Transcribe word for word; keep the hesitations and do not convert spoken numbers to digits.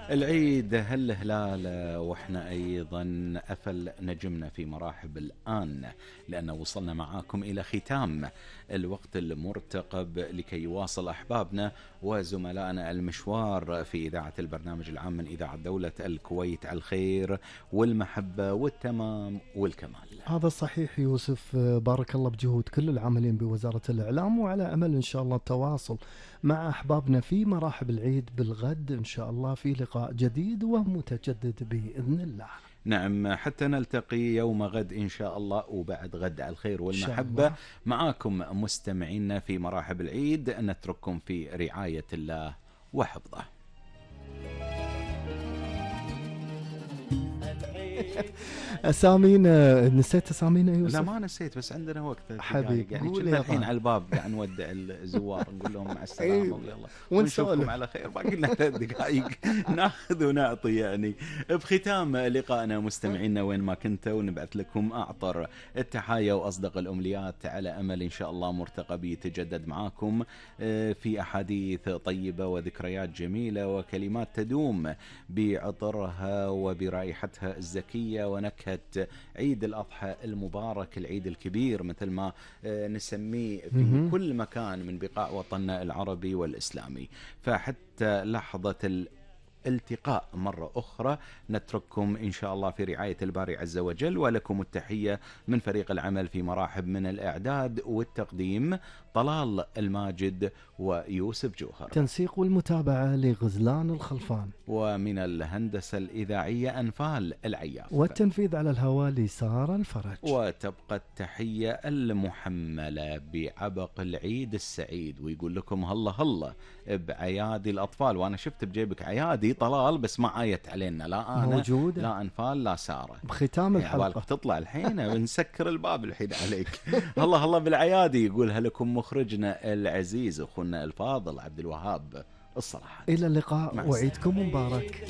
العيد هل هلال واحنا ايضا افل نجمنا في مراحب الان، لان وصلنا معاكم الى ختام الوقت المرتقب لكي يواصل احبابنا وزملائنا المشوار في اذاعه البرنامج العام من اذاعه دوله الكويت على الخير والمحبه والتمام والكمال. هذا صحيح يوسف، بارك الله بجهود كل العاملين بوزارة الإعلام، وعلى أمل إن شاء الله التواصل مع أحبابنا في مراحب العيد بالغد إن شاء الله في لقاء جديد ومتجدد بإذن الله. نعم، حتى نلتقي يوم غد إن شاء الله وبعد غد على الخير والمحبة معاكم مستمعينا في مراحب العيد. نترككم في رعاية الله وحفظه. أسامينا نسيت أسامينا يوسف؟ لا ما نسيت، بس عندنا وقت حبيبي يعني كنا الحين على الباب قاعد نودع الزوار نقول لهم مع السلامة ويلا ونشوفكم على خير، باقي لنا ثلاث دقائق ناخذ ونعطي. يعني بختام لقائنا مستمعينا وين ما كنتوا نبعث لكم أعطر التحايا وأصدق الأمنيات، على أمل إن شاء الله مرتقب يتجدد معاكم في أحاديث طيبة وذكريات جميلة وكلمات تدوم بعطرها وبرائحتها الزكية ونكهة عيد الأضحى المبارك، العيد الكبير مثل ما نسميه في كل مكان من بقاع وطننا العربي والإسلامي. فحتى لحظة الالتقاء مرة أخرى نترككم إن شاء الله في رعاية الباري عز وجل، ولكم التحية من فريق العمل في مراحب، من الإعداد والتقديم طلال الماجد ويوسف جوهر، تنسيق والمتابعة لغزلان الخلفان، ومن الهندسة الإذاعية أنفال العياف، والتنفيذ على الهواء لسارة الفرج. وتبقى التحية المحملة بعبق العيد السعيد، ويقول لكم هلا هلا بعيادي الأطفال. وأنا شفت بجيبك عيادي طلال بس ما عايت علينا، لا أنا موجودة. لا أنفال لا سارة. بختام الحلقة تطلع الحين بنسكر الباب الحين عليك. هلا هلا بالعيادي يقولها لكم مخرجنا العزيز أخونا الفاضل عبد الوهاب الصراحة. إلى اللقاء وعيدكم مبارك.